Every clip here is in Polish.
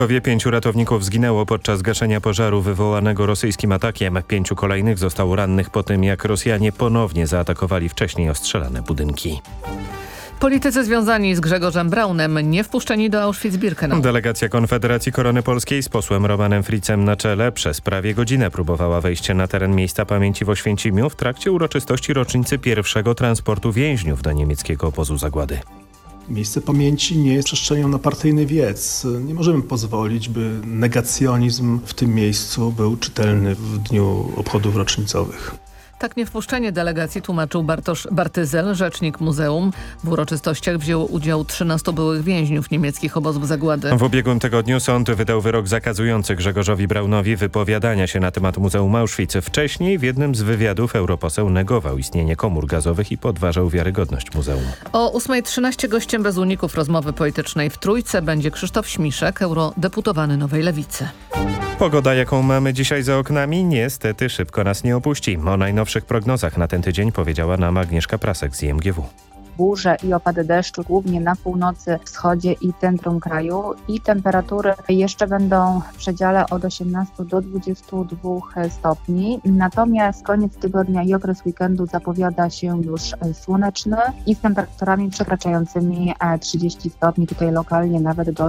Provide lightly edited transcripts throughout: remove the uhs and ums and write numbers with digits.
5 ratowników zginęło podczas gaszenia pożaru wywołanego rosyjskim atakiem. 5 kolejnych zostało rannych po tym, jak Rosjanie ponownie zaatakowali wcześniej ostrzelane budynki. Politycy związani z Grzegorzem Braunem nie wpuszczeni do Auschwitz-Birkenau. Delegacja Konfederacji Korony Polskiej z posłem Romanem Fritzem na czele przez prawie godzinę próbowała wejście na teren miejsca pamięci w Oświęcimiu w trakcie uroczystości rocznicy pierwszego transportu więźniów do niemieckiego obozu zagłady. Miejsce pamięci nie jest przestrzenią na partyjny wiec. Nie możemy pozwolić, by negacjonizm w tym miejscu był czytelny w dniu obchodów rocznicowych. Tak niewpuszczenie delegacji tłumaczył Bartosz Bartyzel, rzecznik muzeum. W uroczystościach wzięło udział 13 byłych więźniów niemieckich obozów zagłady. W ubiegłym tygodniu sąd wydał wyrok zakazujący Grzegorzowi Braunowi wypowiadania się na temat Muzeum Auschwitz. Wcześniej w jednym z wywiadów europoseł negował istnienie komór gazowych i podważał wiarygodność muzeum. O 8:13 gościem bez uników rozmowy politycznej w Trójce będzie Krzysztof Śmiszek, eurodeputowany Nowej Lewicy. Pogoda, jaką mamy dzisiaj za oknami, niestety szybko nas nie opuści. O najnowszych prognozach na ten tydzień powiedziała nam Agnieszka Prasek z IMGW. Burze i opady deszczu głównie na północy, wschodzie i centrum kraju i temperatury jeszcze będą w przedziale od 18 do 22 stopni. Natomiast koniec tygodnia i okres weekendu zapowiada się już słoneczny i z temperaturami przekraczającymi 30 stopni, tutaj lokalnie nawet do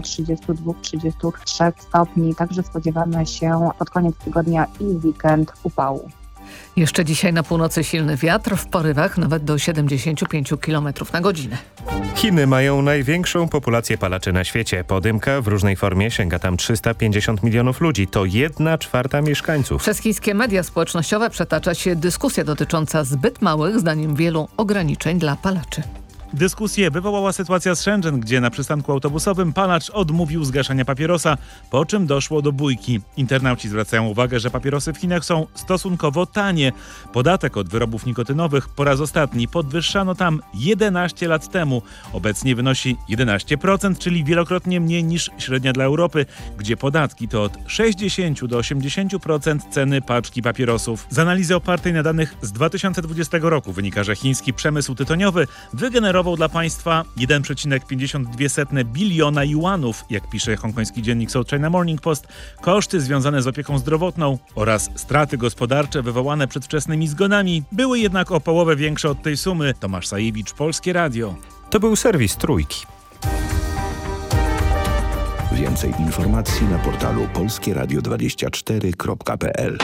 32-33 stopni. Także spodziewamy się pod koniec tygodnia i weekend upału. Jeszcze dzisiaj na północy silny wiatr, w porywach nawet do 75 km na godzinę. Chiny mają największą populację palaczy na świecie. Podymka w różnej formie sięga tam 350 milionów ludzi. To 1/4 mieszkańców. Przez chińskie media społecznościowe przetacza się dyskusja dotycząca zbyt małych, zdaniem wielu, ograniczeń dla palaczy. Dyskusję wywołała sytuacja z Shenzhen, gdzie na przystanku autobusowym palacz odmówił zgaszania papierosa, po czym doszło do bójki. Internauci zwracają uwagę, że papierosy w Chinach są stosunkowo tanie. Podatek od wyrobów nikotynowych po raz ostatni podwyższano tam 11 lat temu. Obecnie wynosi 11%, czyli wielokrotnie mniej niż średnia dla Europy, gdzie podatki to od 60 do 80% ceny paczki papierosów. Z analizy opartej na danych z 2020 roku wynika, że chiński przemysł tytoniowy wygenerował dla państwa 1,52 biliona juanów, jak pisze hongkoński dziennik South China Morning Post. Koszty związane z opieką zdrowotną oraz straty gospodarcze wywołane przedwczesnymi zgonami były jednak o połowę większe od tej sumy. Tomasz Sajewicz, Polskie Radio. To był serwis Trójki. Więcej informacji na portalu polskieradio24.pl.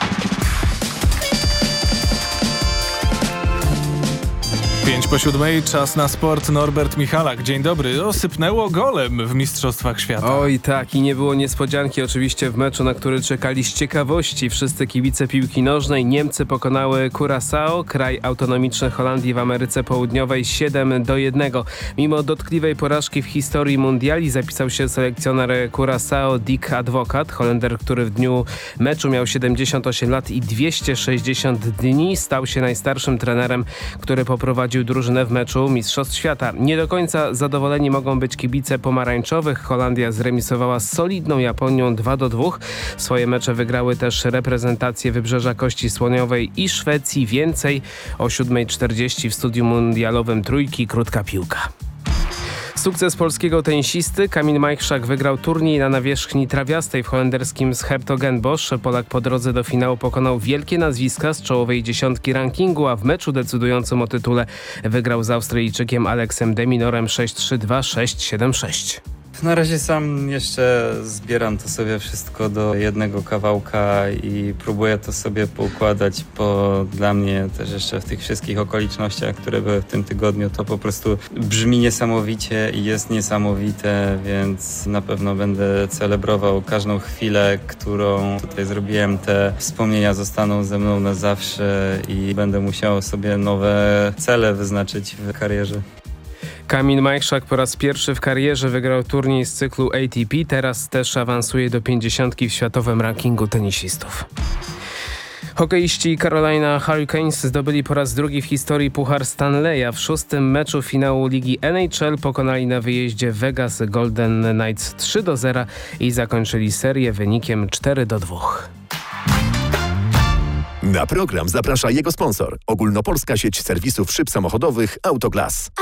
6:05, czas na sport. Norbert Michalak, dzień dobry. Osypnęło golem w Mistrzostwach Świata. Oj tak, i nie było niespodzianki oczywiście w meczu, na który czekali z ciekawości wszyscy kibice piłki nożnej. Niemcy pokonały Curaçao, kraj autonomiczny Holandii w Ameryce Południowej 7-1. Mimo dotkliwej porażki w historii mundiali zapisał się selekcjoner Curaçao Dick Advocaat, Holender, który w dniu meczu miał 78 lat i 260 dni. Stał się najstarszym trenerem, który poprowadził drużynę w meczu Mistrzostw Świata. Nie do końca zadowoleni mogą być kibice pomarańczowych. Holandia zremisowała z solidną Japonią 2-2. Swoje mecze wygrały też reprezentacje Wybrzeża Kości Słoniowej i Szwecji. Więcej o 7:40 w studiu mundialowym Trójki. Krótka piłka. Sukces polskiego tenisisty. Kamil Majchrzak wygrał turniej na nawierzchni trawiastej w holenderskim 's-Hertogenbosch. Polak po drodze do finału pokonał wielkie nazwiska z czołowej dziesiątki rankingu, a w meczu decydującym o tytule wygrał z Australijczykiem Alexem de Minorem 6-3, 2-6, 7-6. Na razie sam jeszcze zbieram to sobie wszystko do jednego kawałka i próbuję to sobie poukładać, bo dla mnie też jeszcze w tych wszystkich okolicznościach, które były w tym tygodniu, to po prostu brzmi niesamowicie i jest niesamowite, więc na pewno będę celebrował każdą chwilę, którą tutaj zrobiłem. Te wspomnienia zostaną ze mną na zawsze i będę musiał sobie nowe cele wyznaczyć w karierze. Kamil Majchrzak po raz pierwszy w karierze wygrał turniej z cyklu ATP, teraz też awansuje do 50 w światowym rankingu tenisistów. Hokeiści Carolina Hurricanes zdobyli po raz drugi w historii Puchar Stanleya. W 6. meczu finału ligi NHL pokonali na wyjeździe Vegas Golden Knights 3-0 i zakończyli serię wynikiem 4-2. Na program zaprasza jego sponsor. Ogólnopolska sieć serwisów szyb samochodowych Autoglas.